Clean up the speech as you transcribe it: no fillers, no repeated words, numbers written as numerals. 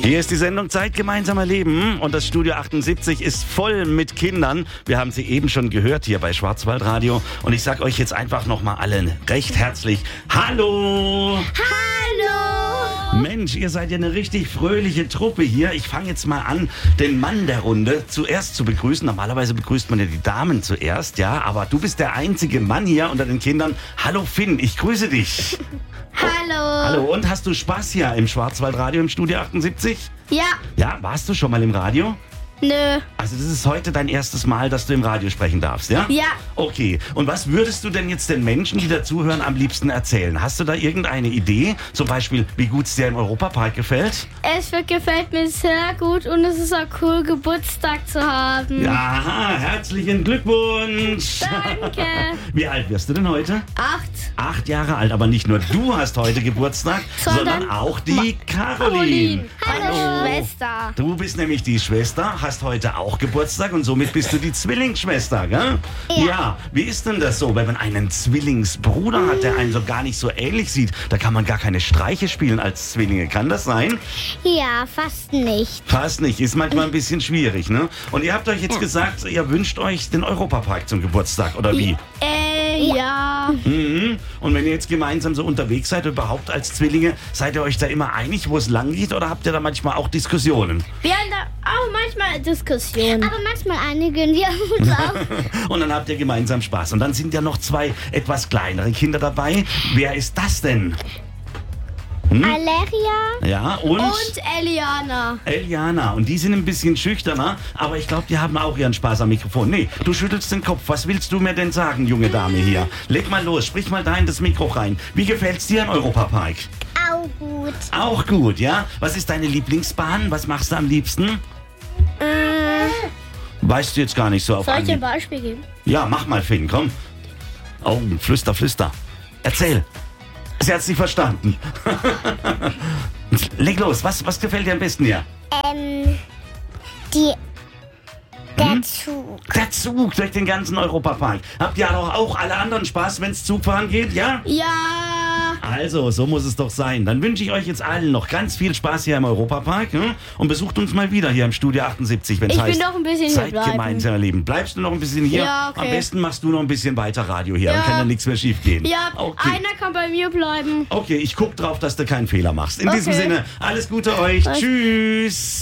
Hier ist die Sendung Zeit gemeinsam erleben und das Studio 78 ist voll mit Kindern. Wir haben sie eben schon gehört hier bei Schwarzwaldradio und ich sag euch jetzt einfach nochmal allen recht herzlich Hallo! Hallo! Mensch, ihr seid ja eine richtig fröhliche Truppe hier. Ich fange jetzt mal an, den Mann der Runde zuerst zu begrüßen. Normalerweise begrüßt man ja die Damen zuerst, ja, aber du bist der einzige Mann hier unter den Kindern. Hallo Finn, ich grüße dich. Hallo! Hallo, und hast du Spaß hier im Schwarzwaldradio im Studio 78? Ja, Ja, warst du schon mal im Radio? nö. Also das ist heute dein erstes Mal, dass du im Radio sprechen darfst, ja? Ja, Okay, und was würdest du denn jetzt den Menschen, die dazuhören, am liebsten erzählen? Hast du da irgendeine Idee? Zum Beispiel, wie gut es dir im Europapark gefällt? gefällt mir sehr gut und es ist auch cool, Geburtstag zu haben. Ja, herzlichen Glückwunsch! Danke. Wie alt wirst du denn heute? 8. 8 Jahre alt, aber nicht nur du hast heute Geburtstag, sondern auch die Caroline. Meine Schwester. Du bist nämlich die Schwester, hast heute auch Geburtstag und somit bist du die Zwillingsschwester, gell? Ja. Wie ist denn das so, wenn man einen Zwillingsbruder hat, der einen so gar nicht so ähnlich sieht? Da kann man gar keine Streiche spielen als Zwillinge. Kann das sein? Ja, fast nicht. Fast nicht. Ist manchmal ein bisschen schwierig, ne? Und ihr habt euch jetzt gesagt, ihr wünscht euch den Europapark zum Geburtstag, oder wie? Ja. Mhm. Und wenn ihr jetzt gemeinsam so unterwegs seid, überhaupt als Zwillinge, seid ihr euch da immer einig, wo es lang geht, oder habt ihr da manchmal auch Diskussionen? Wir haben da auch manchmal Diskussionen. Aber manchmal einigen wir uns auch. Und dann habt ihr gemeinsam Spaß. Und dann sind ja noch 2 etwas kleinere Kinder dabei. Wer ist das denn? Valeria Ja, und Eliana. Eliana. Und die sind ein bisschen schüchterner, aber ich glaube, die haben auch ihren Spaß am Mikrofon. Nee, du schüttelst den Kopf. Was willst du mir denn sagen, junge Dame hier? Leg mal los, sprich mal da in das Mikro rein. Wie gefällt's dir im Europapark? Auch gut. Auch gut, ja? Was ist deine Lieblingsbahn? Was machst du am liebsten? Weißt du jetzt gar nicht so auf Soll ich dir Anhieb. ein Beispiel geben? Ja, mach mal, Finn, komm. Oh, flüster, flüster. Erzähl. Sie hat's nicht verstanden. Leg los, was gefällt dir am besten hier? Der Zug. Der Zug durch den ganzen Europapark. Habt ihr auch alle anderen Spaß, wenn's Zugfahren geht, ja? Ja. Also, so muss es doch sein. Dann wünsche ich euch jetzt allen noch ganz viel Spaß hier im Europapark, hm? Und besucht uns mal wieder hier im Studio 78, wenn es Ich heißt, will noch ein bisschen hier Zeit bleiben. gemeinsam erleben. Bleibst du noch ein bisschen hier? Ja, okay. Am besten machst du noch ein bisschen weiter Radio hier, dann Ja. kann ja nichts mehr schief gehen. Ja, Okay. einer kann bei mir bleiben. Okay, ich guck drauf, dass du keinen Fehler machst. In diesem Okay. Sinne, alles Gute euch. Was? Tschüss.